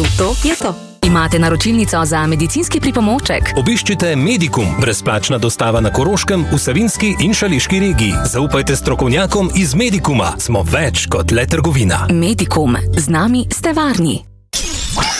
to je to. Imate naročilnico za medicinski pripomoček? Obiščite Medikum, brezplačna dostava na Koroškem, v Savinjski in Šaleški regiji. Zaupajte strokovnjakom iz Medikuma. Smo več kot le trgovina. Medikum. Z nami ste varni.